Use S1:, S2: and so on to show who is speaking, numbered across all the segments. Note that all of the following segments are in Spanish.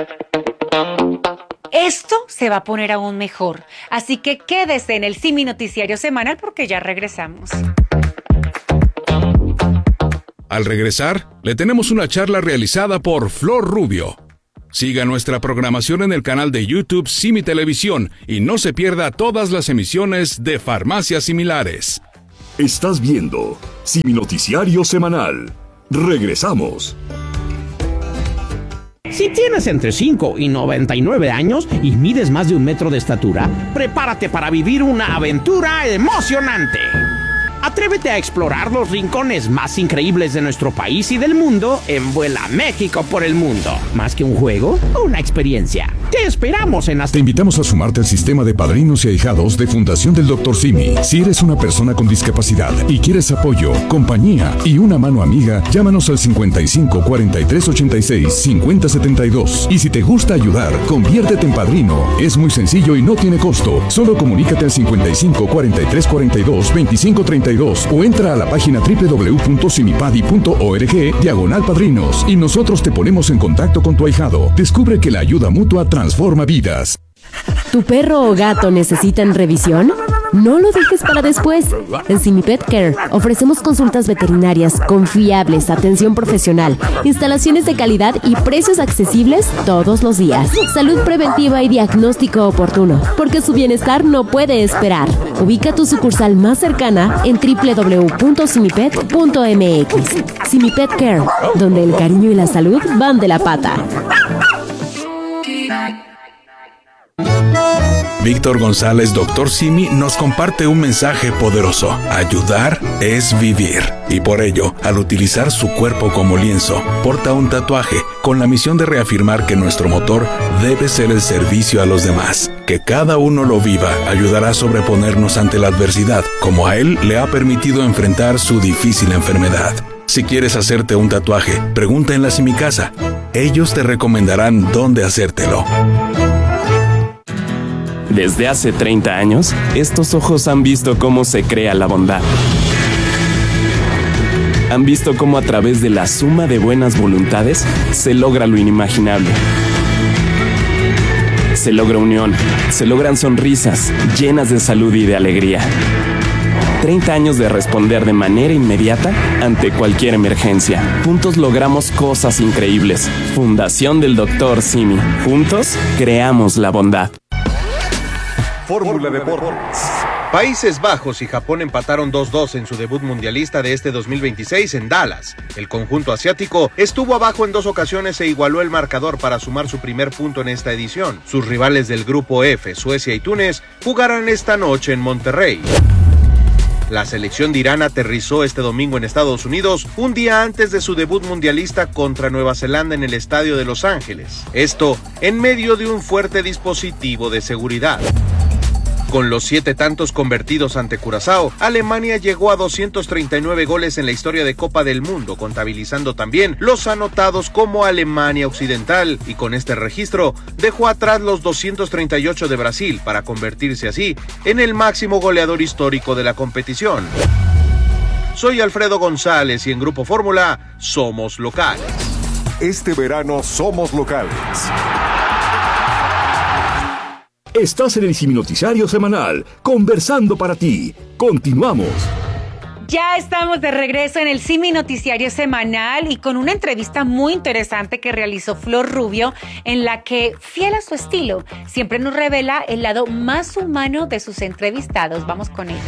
S1: Esto se va a poner aún mejor, así que quédese en el Simi Noticiario Semanal porque ya regresamos.
S2: Al regresar, le tenemos una charla realizada por Flor Rubio. Siga nuestra programación en el canal de YouTube Simi Televisión y no se pierda todas las emisiones de Farmacias Similares.
S3: Estás viendo Simi Noticiario Semanal. Regresamos.
S4: Si tienes entre 5 y 99 años y mides más de 1 metro de estatura, prepárate para vivir una aventura emocionante. Atrévete a explorar los rincones más increíbles de nuestro país y del mundo en Vuela México por el Mundo. Más que un juego, una experiencia. Te esperamos en las...
S3: Te invitamos a sumarte al sistema de padrinos y ahijados de Fundación del Dr. Simi. Si eres una persona con discapacidad y quieres apoyo, compañía y una mano amiga, llámanos al 55 43 86 50 72. Y si te gusta ayudar, conviértete en padrino. Es muy sencillo y no tiene costo. Solo comunícate al 55 43 42 25 32 o entra a la página www.simipadi.org/padrinos y nosotros te ponemos en contacto con tu ahijado. Descubre que la ayuda mutua transforma vidas.
S5: ¿Tu perro o gato necesitan revisión? No lo dejes para después. En Simi Pet Care ofrecemos consultas veterinarias confiables, atención profesional, instalaciones de calidad y precios accesibles todos los días. Salud preventiva y diagnóstico oportuno, porque su bienestar no puede esperar. Ubica tu sucursal más cercana en www.simipet.mx. Simi Pet Care, donde el cariño y la salud van de la pata.
S2: Víctor González, Dr. Simi, nos comparte un mensaje poderoso. Ayudar es vivir. Y por ello, al utilizar su cuerpo como lienzo, porta un tatuaje con la misión de reafirmar que nuestro motor debe ser el servicio a los demás. Que cada uno lo viva ayudará a sobreponernos ante la adversidad, como a él le ha permitido enfrentar su difícil enfermedad. Si quieres hacerte un tatuaje, pregunta en la Simicasa. Ellos te recomendarán dónde hacértelo.
S6: Desde hace 30 años, estos ojos han visto cómo se crea la bondad. Han visto cómo a través de la suma de buenas voluntades se logra lo inimaginable. Se logra unión, se logran sonrisas llenas de salud y de alegría. 30 años de responder de manera inmediata ante cualquier emergencia. Juntos logramos cosas increíbles. Fundación del Dr. Simi. Juntos creamos la bondad.
S7: Fórmula Deportes. Países Bajos y Japón empataron 2-2 en su debut mundialista de este 2026 en Dallas. El conjunto asiático estuvo abajo en 2 ocasiones e igualó el marcador para sumar su primer punto en esta edición. Sus rivales del grupo F, Suecia y Túnez, jugarán esta noche en Monterrey. La selección de Irán aterrizó este domingo en Estados Unidos, un día antes de su debut mundialista contra Nueva Zelanda en el estadio de Los Ángeles. Esto en medio de un fuerte dispositivo de seguridad. Con los 7 tantos convertidos ante Curazao, Alemania llegó a 239 goles en la historia de Copa del Mundo, contabilizando también los anotados como Alemania Occidental, y con este registro dejó atrás los 238 de Brasil para convertirse así en el máximo goleador histórico de la competición. Soy Alfredo González y en Grupo Fórmula somos locales.
S3: Este verano somos locales. Estás en el Simi Noticiario Semanal, conversando para ti. Continuamos.
S1: Ya estamos de regreso en el Simi Noticiario Semanal y con una entrevista muy interesante que realizó Flor Rubio, en la que, fiel a su estilo, siempre nos revela el lado más humano de sus entrevistados. Vamos con ella.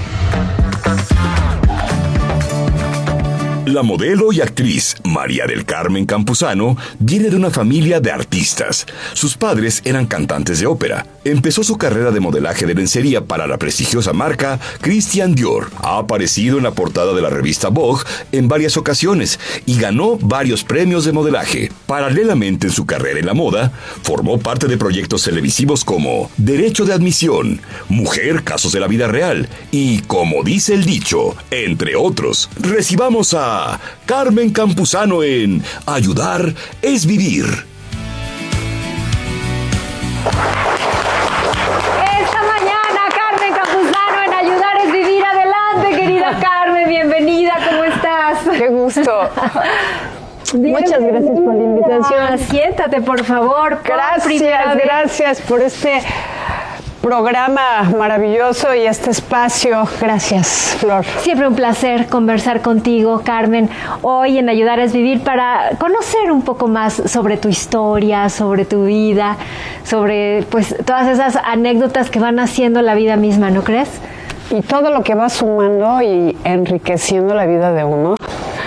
S3: La modelo y actriz María del Carmen Campuzano viene de una familia de artistas. Sus padres eran cantantes de ópera. Empezó su carrera de modelaje de lencería para la prestigiosa marca Christian Dior. Ha aparecido en la portada de la revista Vogue en varias ocasiones y ganó varios premios de modelaje. Paralelamente en su carrera en la moda, formó parte de proyectos televisivos como Derecho de Admisión, Mujer, Casos de la Vida Real y Como dice el dicho, entre otros. Recibamos a Carmen Campuzano en Ayudar es Vivir.
S1: Esta mañana, Carmen Campuzano en Ayudar es Vivir. Adelante, querida Carmen, bienvenida, ¿cómo estás?
S8: Qué gusto. Muchas gracias por la invitación.
S1: Siéntate, por favor.
S8: Gracias por este programa maravilloso y este espacio. Gracias, Flor.
S9: Siempre un placer conversar contigo, Carmen. Hoy en Ayudar es Vivir, para conocer un poco más sobre tu historia, sobre tu vida, sobre pues todas esas anécdotas que van haciendo la vida misma, ¿no crees?
S8: Y todo lo que va sumando y enriqueciendo la vida de uno.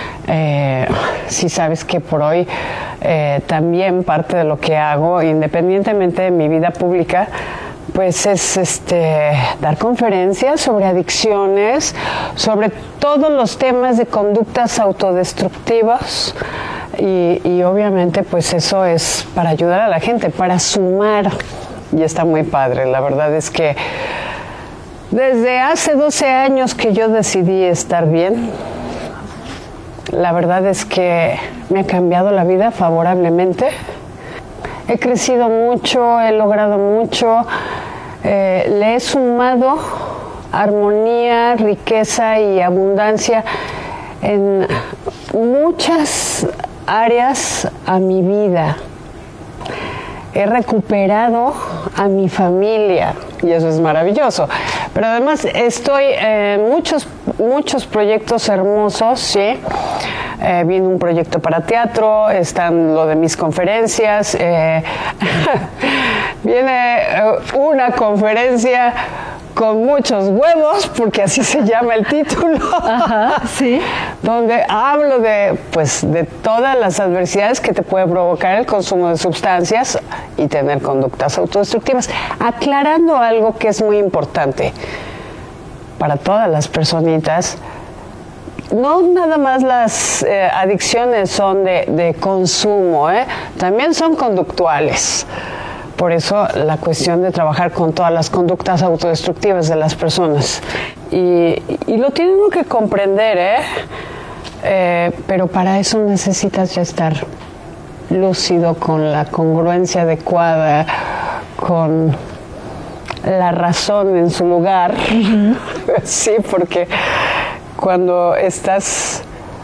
S8: Sí sabes que por hoy también parte de lo que hago, independientemente de mi vida pública, pues es dar conferencias sobre adicciones, sobre todos los temas de conductas autodestructivas y obviamente pues eso es para ayudar a la gente, para sumar, y está muy padre. La verdad es que desde hace 12 años que yo decidí estar bien, la verdad es que me ha cambiado la vida favorablemente. He crecido mucho, he logrado mucho, le he sumado armonía, riqueza y abundancia en muchas áreas a mi vida. He recuperado a mi familia y eso es maravilloso. Pero además estoy en muchos proyectos hermosos, ¿sí? Viene un proyecto para teatro, están lo de mis conferencias, viene una conferencia con muchos huevos, porque así se llama el título.
S9: Ajá, sí.
S8: Donde hablo de todas las adversidades que te puede provocar el consumo de sustancias y tener conductas autodestructivas, aclarando algo que es muy importante para todas las personitas. No nada más las adicciones son de consumo, también son conductuales. Por eso la cuestión de trabajar con todas las conductas autodestructivas de las personas. Y lo tienen uno que comprender, pero para eso necesitas ya estar lúcido, con la congruencia adecuada, con la razón en su lugar. Uh-huh. Sí, porque cuando estás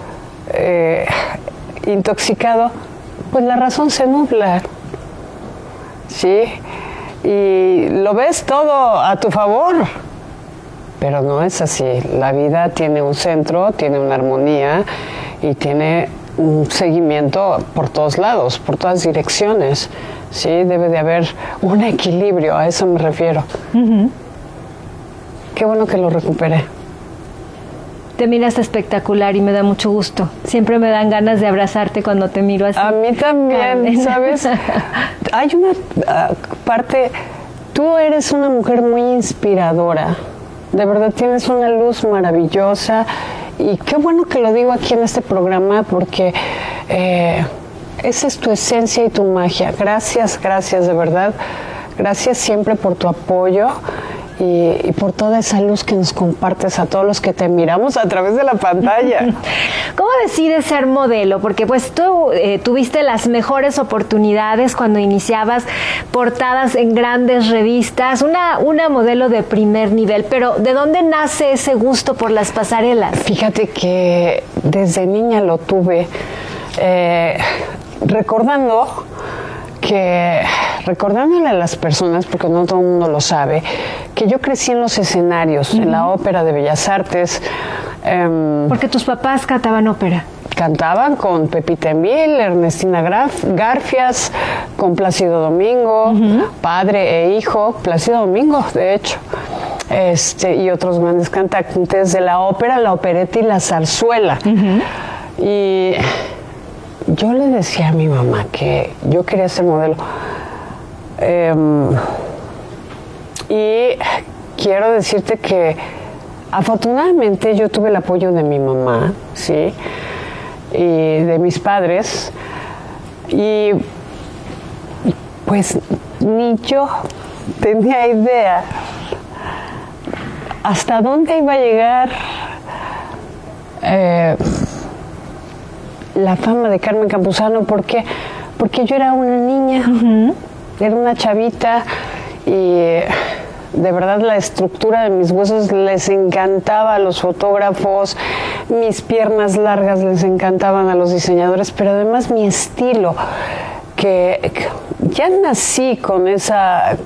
S8: intoxicado, pues la razón se nubla. Sí, y lo ves todo a tu favor, pero no es así. La vida tiene un centro, tiene una armonía y tiene un seguimiento por todos lados, por todas direcciones. Sí, debe de haber un equilibrio, a eso me refiero. Uh-huh. Qué bueno que lo recuperé.
S9: Te miras espectacular y me da mucho gusto. Siempre me dan ganas de abrazarte cuando te miro así.
S8: A mí también, Carmen. ¿Sabes? Hay una parte... Tú eres una mujer muy inspiradora. De verdad, tienes una luz maravillosa. Y qué bueno que lo digo aquí en este programa, porque esa es tu esencia y tu magia. Gracias, de verdad. Gracias siempre por tu apoyo. Y por toda esa luz que nos compartes a todos los que te miramos a través de la pantalla.
S9: ¿Cómo decides ser modelo? Porque pues tú tuviste las mejores oportunidades cuando iniciabas, portadas en grandes revistas, una modelo de primer nivel, pero ¿de dónde nace ese gusto por las pasarelas?
S8: Fíjate que desde niña lo tuve, recordándole a las personas, porque no todo el mundo lo sabe, que yo crecí en los escenarios, en la Ópera de Bellas Artes.
S9: Porque tus papás cantaban ópera.
S8: Cantaban con Pepita Emil, Ernestina Garfias, con Plácido Domingo, padre e hijo, Plácido Domingo, de hecho, y otros grandes cantantes de la ópera, la opereta y la zarzuela. Y yo le decía a mi mamá que yo quería ser modelo. Y quiero decirte que afortunadamente yo tuve el apoyo de mi mamá, ¿sí? Y de mis padres. Y pues ni yo tenía idea hasta dónde iba a llegar la fama de Carmen Campuzano. Porque yo era una niña, era una chavita, y de verdad la estructura de mis huesos les encantaba a los fotógrafos, mis piernas largas les encantaban a los diseñadores, pero además mi estilo, que ya nací con ese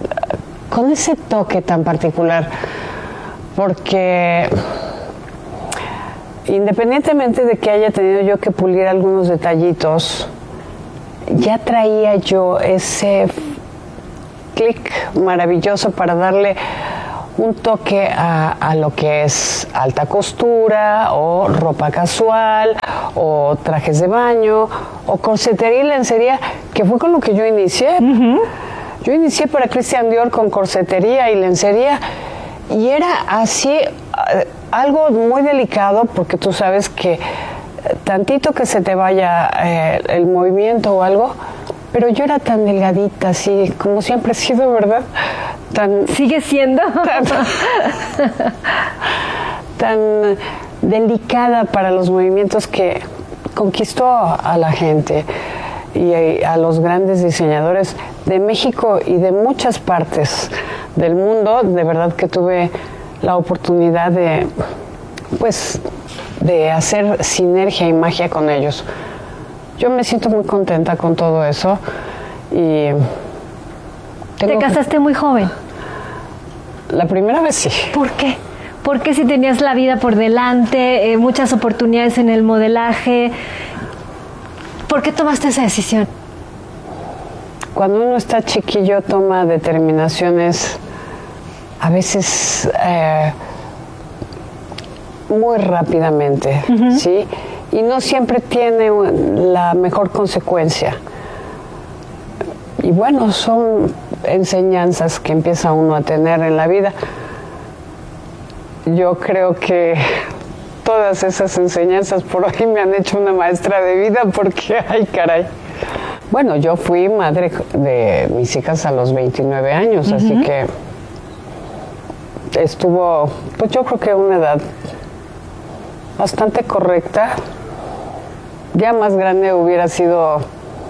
S8: toque tan particular, porque independientemente de que haya tenido yo que pulir algunos detallitos, ya traía yo ese clic maravilloso para darle un toque a lo que es alta costura o ropa casual o trajes de baño o corsetería y lencería, que fue con lo que yo inicié. Yo inicié para Christian Dior con corsetería y lencería y era así algo muy delicado, porque tú sabes que tantito que se te vaya el movimiento o algo, pero yo era tan delgadita, así como siempre he sido, ¿verdad?
S9: ¿Sigue siendo?
S8: Tan delicada para los movimientos, que conquistó a la gente y a los grandes diseñadores de México y de muchas partes del mundo. De verdad que tuve la oportunidad de hacer sinergia y magia con ellos. Yo me siento muy contenta con todo eso y...
S9: ¿Te casaste muy joven?
S8: La primera vez sí.
S9: ¿Por qué? Porque si tenías la vida por delante, muchas oportunidades en el modelaje, ¿por qué tomaste esa decisión?
S8: Cuando uno está chiquillo toma determinaciones a veces muy rápidamente, ¿sí? Y no siempre tiene la mejor consecuencia. Y bueno, son enseñanzas que empieza uno a tener en la vida. Yo creo que todas esas enseñanzas por hoy me han hecho una maestra de vida, porque, ay caray. Bueno, yo fui madre de mis hijas a los 29 años, así que estuvo, pues yo creo que una edad bastante correcta. Ya más grande hubiera sido,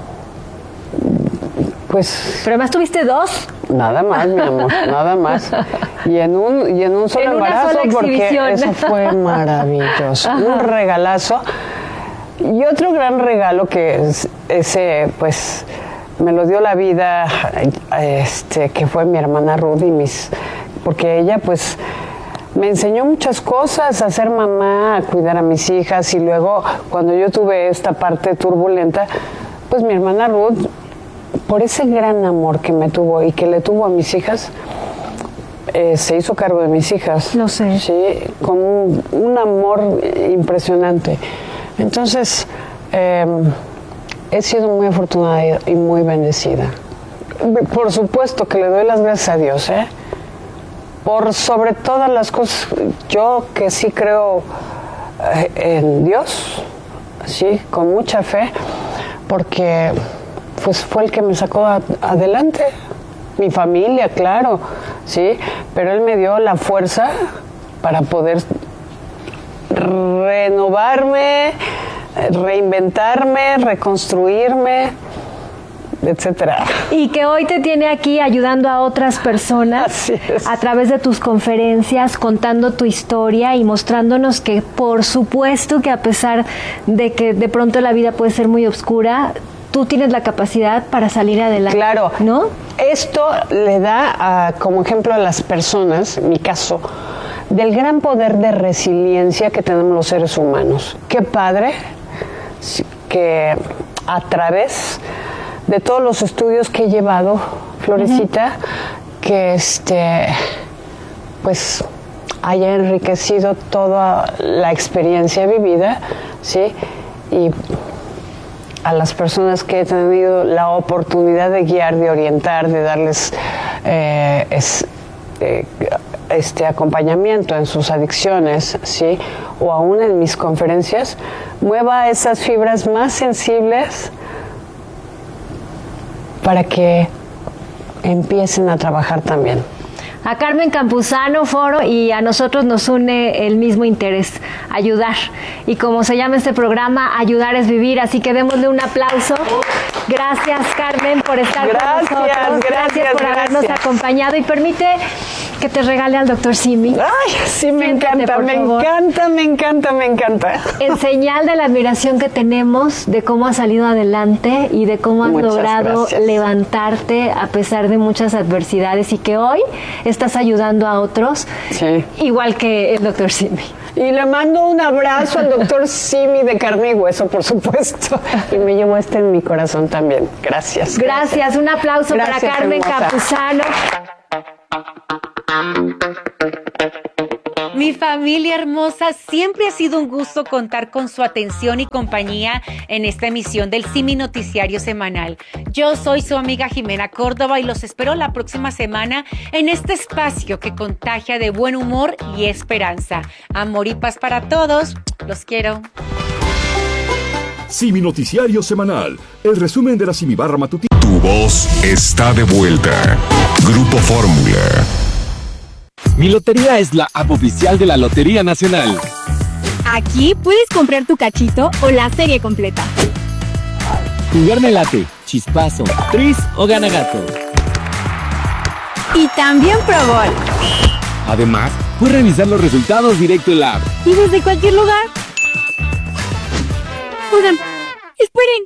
S8: pues...
S9: ¿Pero además tuviste 2?
S8: Nada más, mi amor, nada más. Y en un solo embarazo, porque eso fue maravilloso. Un regalazo. Y otro gran regalo que ese, pues, me lo dio la vida, que fue mi hermana Ruth porque ella, pues, me enseñó muchas cosas, a ser mamá, a cuidar a mis hijas, y luego cuando yo tuve esta parte turbulenta, pues mi hermana Ruth, por ese gran amor que me tuvo y que le tuvo a mis hijas, se hizo cargo de mis hijas.
S9: Lo sé.
S8: Sí, con un amor impresionante. Entonces, he sido muy afortunada y muy bendecida. Por supuesto que le doy las gracias a Dios, por sobre todas las cosas. Yo que sí creo en Dios, sí, con mucha fe, porque pues fue el que me sacó adelante. Mi familia, claro, sí, pero Él me dio la fuerza para poder renovarme, reinventarme, reconstruirme, etcétera.
S9: Y que hoy te tiene aquí ayudando a otras personas a través de tus conferencias, contando tu historia y mostrándonos que, por supuesto, que a pesar de que de pronto la vida puede ser muy oscura, tú tienes la capacidad para salir adelante.
S8: Claro,
S9: ¿no?
S8: Esto le da como ejemplo a las personas, en mi caso, del gran poder de resiliencia que tenemos los seres humanos. Qué padre que a través de todos los estudios que he llevado, Florecita, que pues haya enriquecido toda la experiencia vivida, ¿sí? Y a las personas que he tenido la oportunidad de guiar, de orientar, de darles acompañamiento en sus adicciones, ¿sí? O aún en mis conferencias, mueva esas fibras más sensibles para que empiecen a trabajar también.
S9: A Carmen Campuzano, Foro, y a nosotros nos une el mismo interés, ayudar. Y como se llama este programa, ayudar es vivir, así que démosle un aplauso Gracias, Carmen, por estar con nosotros. Gracias por habernos acompañado. Y permite que te regale al doctor Simi.
S8: Ay, sí, me encanta.
S9: En señal de la admiración que tenemos de cómo has salido adelante y de cómo has logrado levantarte a pesar de muchas adversidades y que hoy estás ayudando a otros, igual que el doctor Simi.
S8: Y le mando un abrazo al doctor Simi de carne y hueso, por supuesto. Y me llevo en mi corazón también. Gracias.
S9: Gracias. Un aplauso para Carmen Campuzano.
S1: Mi familia hermosa, siempre ha sido un gusto contar con su atención y compañía en esta emisión del Simi Noticiario Semanal. Yo soy su amiga Jimena Córdoba y los espero la próxima semana en este espacio que contagia de buen humor y esperanza. Amor y paz para todos. Los quiero.
S3: Simi Noticiario Semanal, el resumen de la Simi Barra Matutina.
S10: Tu voz está de vuelta. Grupo Fórmula.
S11: Mi lotería es la app oficial de la Lotería Nacional.
S12: Aquí puedes comprar tu cachito o la serie completa.
S11: Jugar me late, chispazo, tris o gana gato.
S12: Y también Pro Gol.
S11: Además, puedes revisar los resultados directo en la app.
S12: Y desde cualquier lugar. Oigan, esperen.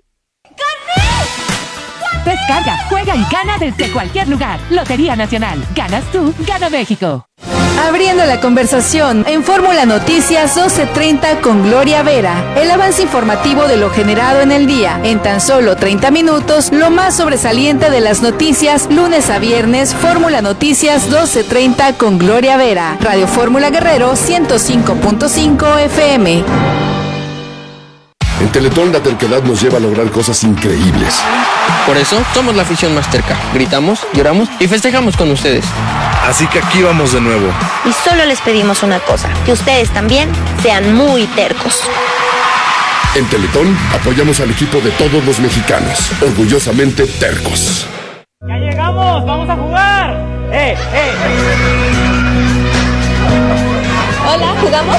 S12: ¡Gané!
S13: Descarga, juega y gana desde cualquier lugar. Lotería Nacional. Ganas tú, gana México.
S14: Abriendo la conversación en Fórmula Noticias 12:30 con Gloria Vera. El avance informativo de lo generado en el día. En tan solo 30 minutos, lo más sobresaliente de las noticias, lunes a viernes, Fórmula Noticias 12:30 con Gloria Vera. Radio Fórmula Guerrero 105.5 FM.
S15: En Teletón la terquedad nos lleva a lograr cosas increíbles.
S16: Por eso somos la afición más terca. Gritamos, lloramos y festejamos con ustedes.
S17: Así que aquí vamos de nuevo.
S18: Y solo les pedimos una cosa, que ustedes también sean muy tercos.
S15: En Teletón apoyamos al equipo de todos los mexicanos, orgullosamente tercos.
S19: ¡Ya llegamos! ¡Vamos a jugar!
S20: Hola, ¿jugamos?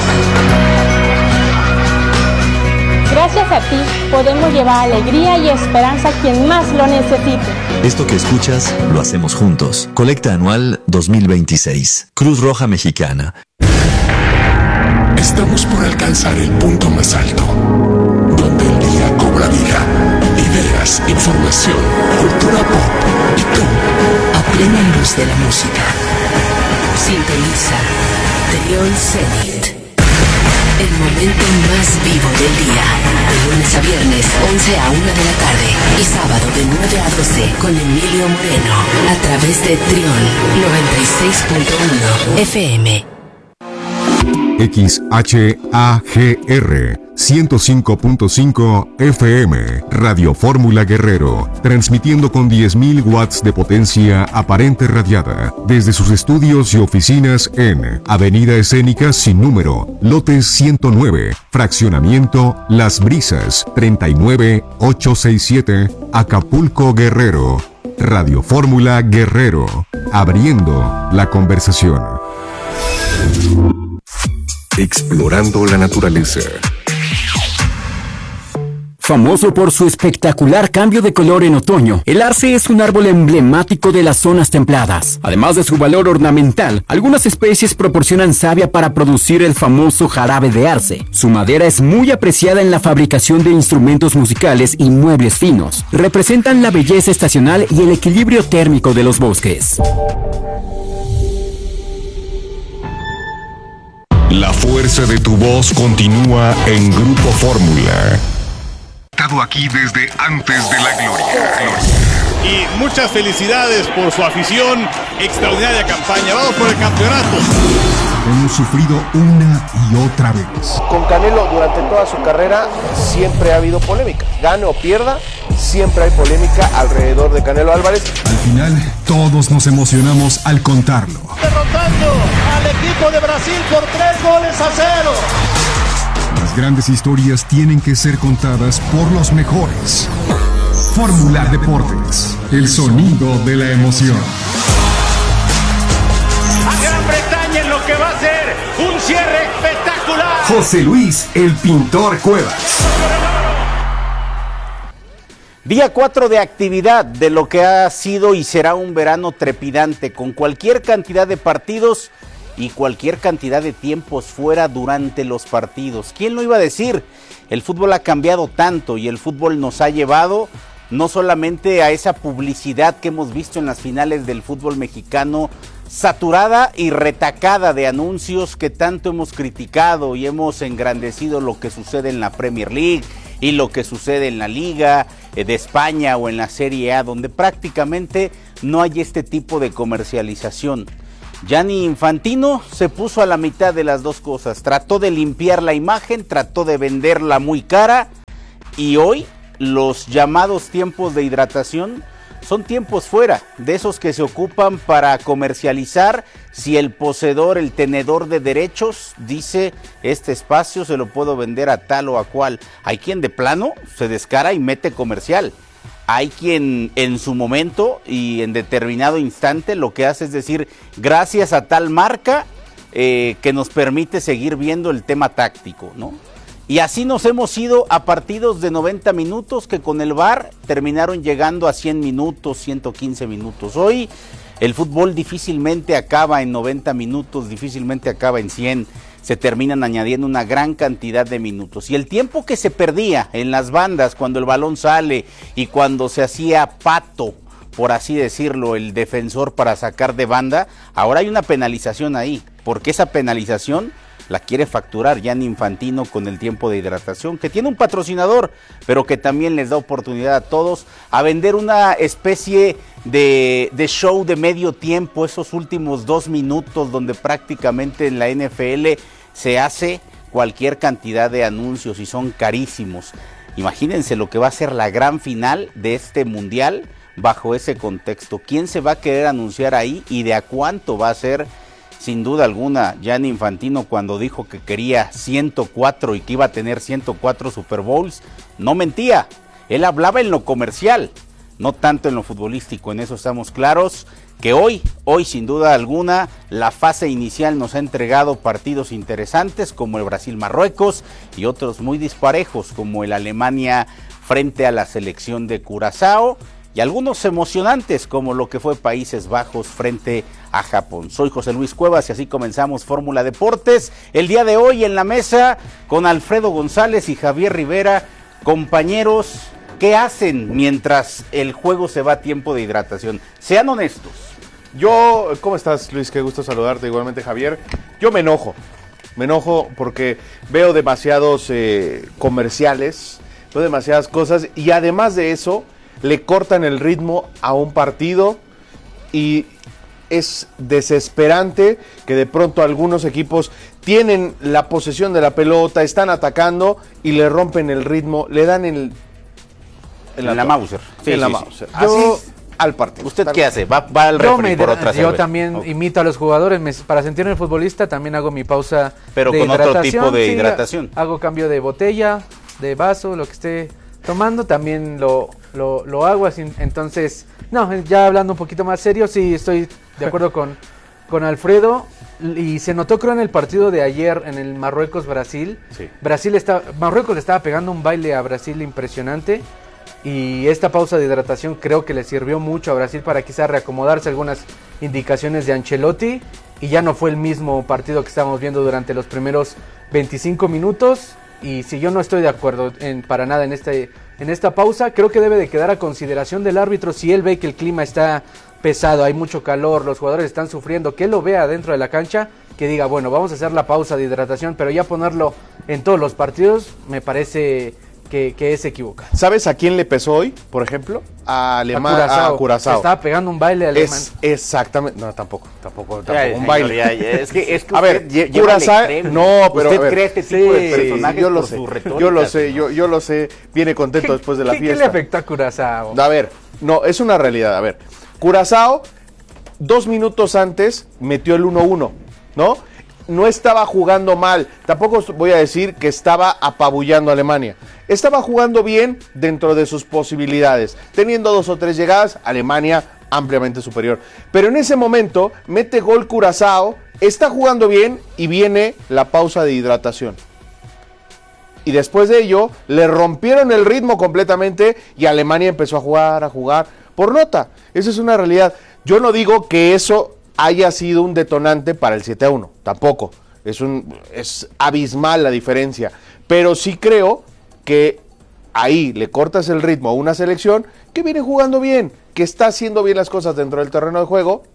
S20: Gracias a ti podemos llevar alegría y esperanza a quien más lo necesite.
S21: Esto que escuchas lo hacemos juntos. Colecta anual 2026. Cruz Roja Mexicana.
S10: Estamos por alcanzar el punto más alto, donde el día cobra vida. Ideas, información, cultura pop y tú, a plena luz de la música.
S22: Sintoniza Trión Zenit. El momento más vivo del día. De lunes a viernes, 11 a 1 de la tarde. Y sábado de 9 a 12 con Emilio Moreno. A través de Trión 96.1 FM.
S23: XHAGR 105.5 FM, Radio Fórmula Guerrero, transmitiendo con 10.000 watts de potencia aparente radiada, desde sus estudios y oficinas en Avenida Escénica sin número, lote 109, fraccionamiento Las Brisas, 39867, Acapulco, Guerrero. Radio Fórmula Guerrero, abriendo la conversación.
S10: Explorando la naturaleza.
S24: Famoso por su espectacular cambio de color en otoño, el arce es un árbol emblemático de las zonas templadas. Además de su valor ornamental, algunas especies proporcionan savia para producir el famoso jarabe de arce. Su madera es muy apreciada en la fabricación de instrumentos musicales y muebles finos. Representan la belleza estacional y el equilibrio térmico de los bosques.
S10: La fuerza de tu voz continúa en Grupo Fórmula.
S23: Estado aquí desde antes de la gloria.
S25: Y muchas felicidades por su afición, extraordinaria campaña. Vamos por el campeonato.
S23: Hemos sufrido una y otra vez.
S26: Con Canelo durante toda su carrera siempre ha habido polémica. Gane o pierda, siempre hay polémica alrededor de Canelo Álvarez.
S23: Al final, todos nos emocionamos al contarlo.
S25: Derrotando al equipo de Brasil por 3-0.
S23: Las grandes historias tienen que ser contadas por los mejores. Fórmula Deportes, el sonido de la emoción.
S25: A Gran Bretaña en lo que va a ser un cierre espectacular.
S23: José Luis, el pintor Cuevas.
S2: Día 4 de actividad de lo que ha sido y será un verano trepidante, con cualquier cantidad de partidos y cualquier cantidad de tiempos fuera durante los partidos. ¿Quién lo iba a decir? El fútbol ha cambiado tanto y el fútbol nos ha llevado no solamente a esa publicidad que hemos visto en las finales del fútbol mexicano, saturada y retacada de anuncios que tanto hemos criticado y hemos engrandecido lo que sucede en la Premier League y lo que sucede en la Liga de España o en la Serie A, donde prácticamente no hay este tipo de comercialización. Gianni Infantino se puso a la mitad de las dos cosas, trató de limpiar la imagen, trató de venderla muy cara y hoy los llamados tiempos de hidratación son tiempos fuera, de esos que se ocupan para comercializar si el poseedor, el tenedor de derechos dice este espacio se lo puedo vender a tal o a cual. Hay quien de plano se descara y mete comercial. Hay quien en su momento y en determinado instante lo que hace es decir gracias a tal marca que nos permite seguir viendo el tema táctico, ¿no? Y así nos hemos ido a partidos de 90 minutos que con el VAR terminaron llegando a 100 minutos, 115 minutos. Hoy el fútbol difícilmente acaba en 90 minutos, difícilmente acaba en 100. Se terminan añadiendo una gran cantidad de minutos. Y el tiempo que se perdía en las bandas cuando el balón sale y cuando se hacía pato, por así decirlo, el defensor para sacar de banda, ahora hay una penalización ahí, porque esa penalización la quiere facturar Gianni Infantino con el tiempo de hidratación, que tiene un patrocinador, pero que también les da oportunidad a todos a vender una especie de show de medio tiempo, esos últimos 2 minutos donde prácticamente en la NFL se hace cualquier cantidad de anuncios y son carísimos. Imagínense lo que va a ser la gran final de este mundial bajo ese contexto. ¿Quién se va a querer anunciar ahí y de a cuánto va a ser? Sin duda alguna, Gianni Infantino cuando dijo que quería 104 y que iba a tener 104 Super Bowls, no mentía. Él hablaba en lo comercial, no tanto en lo futbolístico. En eso estamos claros que hoy sin duda alguna, la fase inicial nos ha entregado partidos interesantes como el Brasil-Marruecos y otros muy disparejos como el Alemania frente a la selección de Curazao. Y algunos emocionantes como lo que fue Países Bajos frente a Japón. Soy José Luis Cuevas y así comenzamos Fórmula Deportes. El día de hoy en la mesa con Alfredo González y Javier Rivera. Compañeros, ¿qué hacen mientras el juego se va a tiempo de hidratación? Sean honestos.
S26: ¿Cómo estás, Luis? Qué gusto saludarte, igualmente Javier. Yo me enojo porque veo demasiados comerciales, veo demasiadas cosas y además de eso le cortan el ritmo a un partido y es desesperante que de pronto algunos equipos tienen la posesión de la pelota, están atacando y le rompen el ritmo, le dan en
S2: la Mauser.
S26: Sí, en la Mauser. Así al partido.
S2: ¿Usted qué hace? Va al refri por otra cerveza.
S4: Yo también imito a los jugadores, para sentirme el futbolista también hago mi pausa
S2: pero
S4: de
S2: con
S4: hidratación.
S2: Otro tipo de hidratación.
S4: Hago cambio de botella, de vaso, lo que esté tomando, también lo hago así. Entonces, ya hablando un poquito más serio, sí estoy de acuerdo con Alfredo. Y se notó, creo, en el partido de ayer en el Marruecos-Brasil. Sí. Marruecos le estaba pegando un baile a Brasil impresionante. Y esta pausa de hidratación creo que le sirvió mucho a Brasil para quizás reacomodarse algunas indicaciones de Ancelotti. Y ya no fue el mismo partido que estábamos viendo durante los primeros 25 minutos. Y si yo no estoy de acuerdo para nada en esta pausa, creo que debe de quedar a consideración del árbitro si él ve que el clima está pesado, hay mucho calor, los jugadores están sufriendo, que él lo vea dentro de la cancha, que diga, bueno, vamos a hacer la pausa de hidratación, pero ya ponerlo en todos los partidos me parece que es equivocado.
S26: ¿Sabes a quién le pesó hoy, por ejemplo? A Curazao.
S4: Se estaba pegando un baile alemán.
S26: Exactamente. No, tampoco un baile.
S2: Es que
S26: a ver, Curazao, no, pero
S2: usted cree este tipo de personajes
S26: yo lo sé, yo lo sé, viene contento después de la fiesta.
S4: ¿Qué le afectó a Curazao?
S26: A ver, no, es una realidad, a ver. Curazao 2 minutos antes metió el 1-1, ¿no? No estaba jugando mal, tampoco voy a decir que estaba apabullando a Alemania. Estaba jugando bien dentro de sus posibilidades, teniendo 2 o 3 llegadas, Alemania ampliamente superior. Pero en ese momento mete gol Curazao, está jugando bien y viene la pausa de hidratación. y después de ello le rompieron el ritmo completamente y Alemania empezó a jugar por nota. Esa es una realidad. Yo no digo que eso haya sido un detonante para el 7-1, tampoco. Es abismal la diferencia, pero sí creo que ahí le cortas el ritmo a una selección que viene jugando bien, que está haciendo bien las cosas dentro del terreno de juego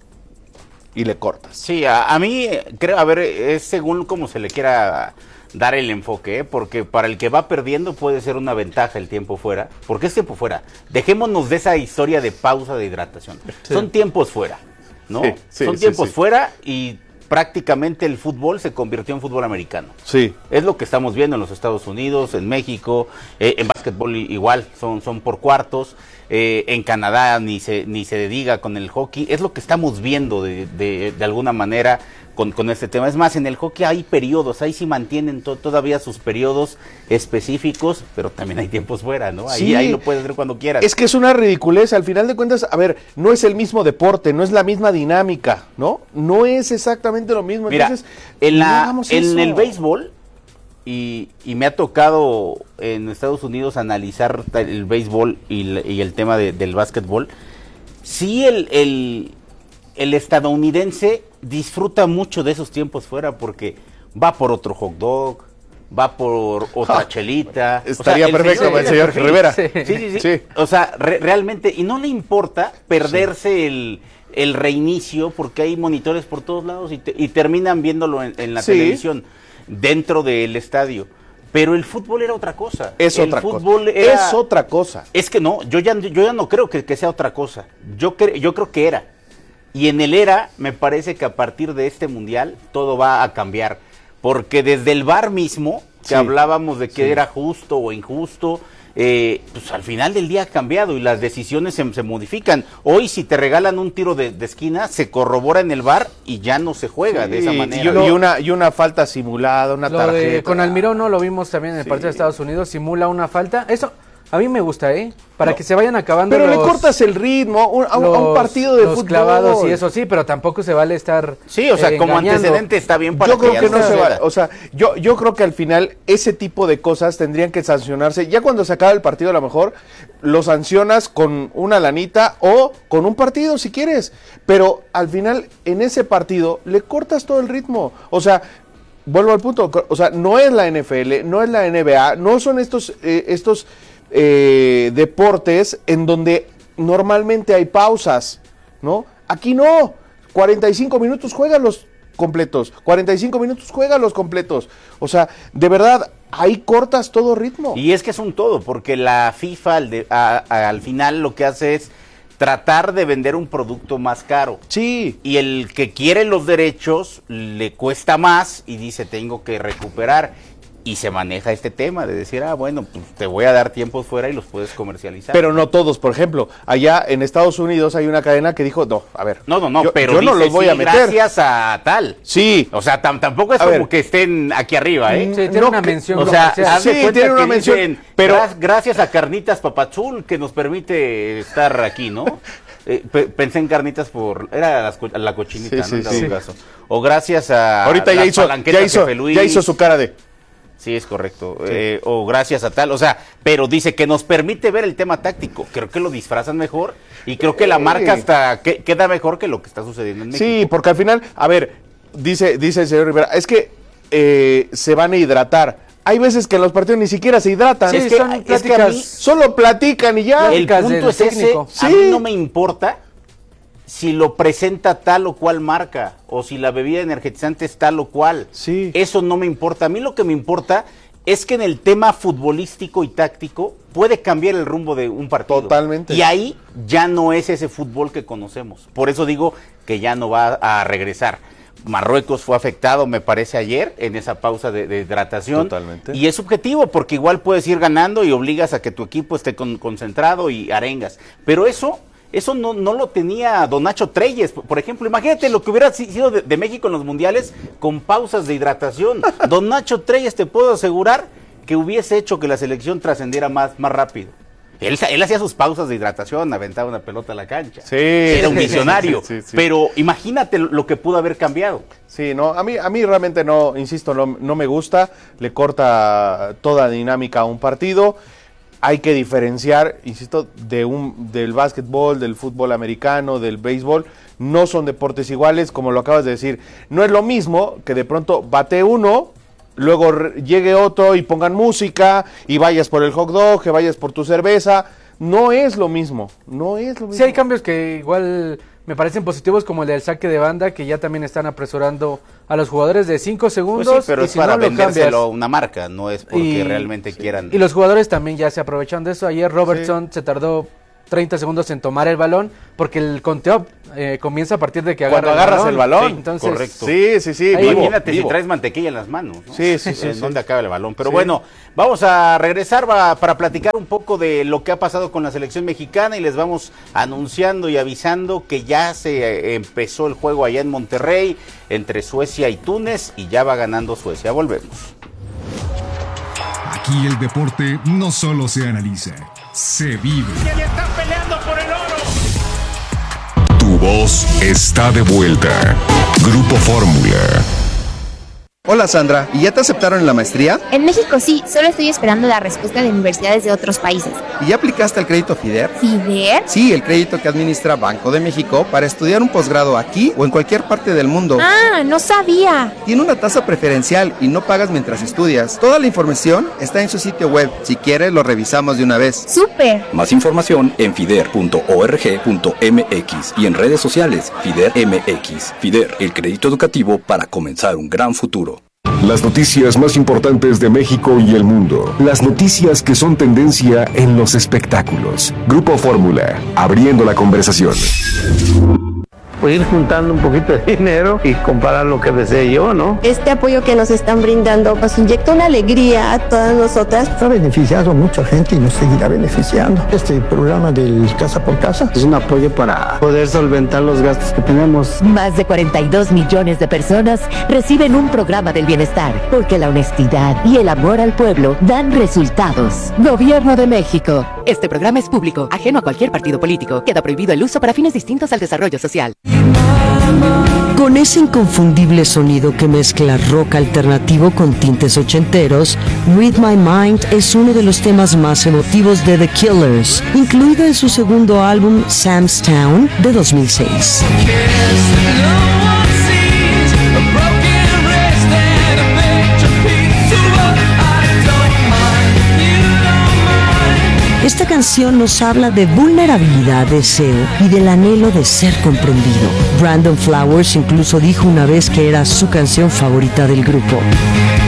S26: y le cortas.
S2: Sí, a mí creo, a ver, es según cómo se le quiera dar el enfoque, porque para el que va perdiendo puede ser una ventaja el tiempo fuera, porque es tiempo fuera. Dejémonos de esa historia de pausa de hidratación. Sí. Son tiempos fuera, ¿no? Son tiempos fuera y prácticamente el fútbol se convirtió en fútbol americano.
S26: Sí.
S2: Es lo que estamos viendo en los Estados Unidos, en México, en básquetbol igual, son por cuartos, en Canadá ni se diga con el hockey. Es lo que estamos viendo de alguna manera con este tema. Es más, en el hockey hay periodos, ahí sí mantienen todavía sus periodos específicos, pero también hay tiempos fuera, ¿no? Ahí lo puedes hacer cuando quieras.
S26: Es que es una ridiculez, al final de cuentas, a ver, no es el mismo deporte, no es la misma dinámica, ¿no? No es exactamente lo mismo.
S2: Mira,
S26: entonces,
S2: en el béisbol, y me ha tocado en Estados Unidos analizar el béisbol y el tema del básquetbol, sí el estadounidense disfruta mucho de esos tiempos fuera porque va por otro hot dog, va por otra chelita.
S26: Estaría perfecto para el señor Rivera.
S2: Sí. O sea, realmente, y no le importa perderse el reinicio porque hay monitores por todos lados y terminan viéndolo en la televisión dentro del estadio. Pero el fútbol era otra cosa.
S26: Es otra cosa.
S2: Es que no, yo ya no creo que sea otra cosa. Yo creo que era. Y en el era, me parece que a partir de este mundial todo va a cambiar. Porque desde el VAR mismo, que hablábamos de que era justo o injusto, pues al final del día ha cambiado y las decisiones se modifican. Hoy si te regalan un tiro de esquina, se corrobora en el VAR y ya no se juega de esa manera.
S26: Y una falta simulada, una tarjeta.
S4: Con Almirón, ¿no? Lo vimos también en el partido de Estados Unidos, simula una falta. Eso a mí me gusta, para que se vayan acabando.
S26: Pero le cortas el ritmo a un partido de fútbol.
S4: Clavados y eso sí, pero tampoco se vale estar
S2: sí, o sea, como antecedente está bien para
S26: yo creo que no se vale. O sea, yo creo que al final ese tipo de cosas tendrían que sancionarse. Ya cuando se acaba el partido, a lo mejor lo sancionas con una lanita o con un partido si quieres. Pero al final, en ese partido, le cortas todo el ritmo. O sea, vuelvo al punto. O sea, no es la NFL, no es la NBA, no son estos deportes en donde normalmente hay pausas, ¿no? Aquí no, 45 minutos juégalos completos, 45 minutos juégalos completos, o sea, de verdad, ahí cortas todo ritmo.
S2: Y es que es un todo, porque la FIFA al final lo que hace es tratar de vender un producto más caro.
S26: Sí.
S2: Y el que quiere los derechos le cuesta más y dice tengo que recuperar. Y se maneja este tema de decir, bueno, pues te voy a dar tiempos fuera y los puedes comercializar.
S26: Pero no todos, por ejemplo, allá en Estados Unidos hay una cadena que dijo, no, a ver.
S2: No, pero yo no los voy a meter. Gracias a tal.
S26: Sí.
S2: O sea, tampoco es como que estén aquí arriba, ¿eh?
S4: Sí, tiene una mención.
S2: O sea,
S26: tiene una mención.
S2: Dicen, pero gracias a Carnitas Papazul que nos permite estar aquí, ¿no? Pensé en carnitas era la cochinita,
S26: sí,
S2: ¿no? En dado caso. O gracias a
S26: ahorita ya hizo su cara de...
S2: Sí, es correcto. Sí. O gracias a tal, o sea, pero dice que nos permite ver el tema táctico. Creo que lo disfrazan mejor y creo que la marca hasta queda mejor que lo que está sucediendo en México.
S26: Sí, porque al final, a ver, dice el señor Rivera, es que se van a hidratar. Hay veces que en los partidos ni siquiera se hidratan.
S4: Sí,
S26: es
S4: que a mí
S26: solo platican y ya.
S2: El punto es ese, a mí no me importa si lo presenta tal o cual marca, o si la bebida energetizante es tal o cual.
S26: Sí.
S2: Eso no me importa. A mí lo que me importa es que en el tema futbolístico y táctico puede cambiar el rumbo de un partido.
S26: Totalmente.
S2: Y ahí ya no es ese fútbol que conocemos. Por eso digo que ya no va a regresar. Marruecos fue afectado, me parece, ayer en esa pausa de hidratación.
S26: Totalmente.
S2: Y es subjetivo porque igual puedes ir ganando y obligas a que tu equipo esté concentrado y arengas. Pero eso no lo tenía Don Nacho Treyes, por ejemplo. Imagínate lo que hubiera sido de México en los mundiales con pausas de hidratación. Don Nacho Treyes, te puedo asegurar que hubiese hecho que la selección trascendiera más rápido. Él hacía sus pausas de hidratación, aventaba una pelota a la cancha.
S26: Sí.
S2: Era un visionario.
S26: Sí.
S2: Pero imagínate lo que pudo haber cambiado.
S26: Sí, no, a mí realmente no, insisto, no me gusta. Le corta toda dinámica a un partido. Hay que diferenciar, insisto, del básquetbol, del fútbol americano, del béisbol. No son deportes iguales, como lo acabas de decir. No es lo mismo que de pronto bate uno, luego llegue otro y pongan música, y vayas por el hot dog, que vayas por tu cerveza. No es lo mismo,
S4: Sí, hay cambios que igual me parecen positivos, como el del saque de banda, que ya también están apresurando a los jugadores de 5 segundos.
S2: Pues sí, pero es
S4: si
S2: para
S4: no,
S2: vendérselo a una marca, no es porque realmente quieran.
S4: Y los jugadores también ya se aprovechan de eso. Ayer Robertson se tardó 30 segundos en tomar el balón, porque el conteo comienza a partir de que
S26: agarras el balón.
S2: Sí,
S26: entonces,
S2: correcto.
S26: Sí.
S2: Imagínate si traes mantequilla en las manos, ¿no?
S26: Sí.
S2: ¿Dónde acaba el balón? Pero bueno, vamos a regresar para platicar un poco de lo que ha pasado con la selección mexicana, y les vamos anunciando y avisando que ya se empezó el juego allá en Monterrey entre Suecia y Túnez, y ya va ganando Suecia. Volvemos.
S23: Aquí el deporte no solo se analiza, se vive.
S19: ¡Están peleando por el oro!
S23: Tu voz está de vuelta. Grupo Fórmula.
S1: Hola Sandra, ¿y ya te aceptaron en la maestría?
S5: En México sí, solo estoy esperando la respuesta de universidades de otros países.
S1: ¿Y ya aplicaste al crédito FIDER?
S5: ¿FIDER?
S1: Sí, el crédito que administra Banco de México para estudiar un posgrado aquí o en cualquier parte del mundo.
S5: Ah, no sabía.
S1: Tiene una tasa preferencial y no pagas mientras estudias. Toda la información está en su sitio web. Si quieres, lo revisamos de una vez.
S5: ¡Súper!
S6: Más información en fider.org.mx y en redes sociales FIDER MX. FIDER, el crédito educativo para comenzar un gran futuro.
S23: Las noticias más importantes de México y el mundo. Las noticias que son tendencia en los espectáculos. Grupo Fórmula, abriendo la conversación.
S7: Pues ir juntando un poquito de dinero y comparar lo que desee yo, ¿no?
S8: Este apoyo que nos están brindando nos inyecta una alegría a todas nosotras.
S9: Ha beneficiado a mucha gente y nos seguirá beneficiando. Este programa del Casa por Casa
S7: es un apoyo para poder solventar los gastos que tenemos.
S22: Más de 42 millones de personas reciben un programa del bienestar, porque la honestidad y el amor al pueblo dan resultados. Gobierno de México. Este programa es público, ajeno a cualquier partido político. Queda prohibido el uso para fines distintos al desarrollo social.
S27: Con ese inconfundible sonido que mezcla rock alternativo con tintes ochenteros, Read My Mind es uno de los temas más emotivos de The Killers, incluido en su segundo álbum Sam's Town de 2006. Esta canción nos habla de vulnerabilidad, deseo y del anhelo de ser comprendido. Brandon Flowers incluso dijo una vez que era su canción favorita del grupo.